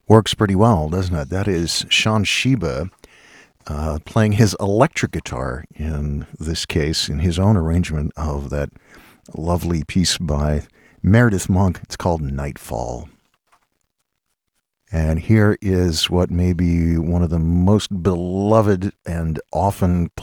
Works pretty well, doesn't it? That is Sean Sheba playing his electric guitar in this case, in his own arrangement of that lovely piece by Meredith Monk. It's called Nightfall. And here is what may be one of the most beloved and often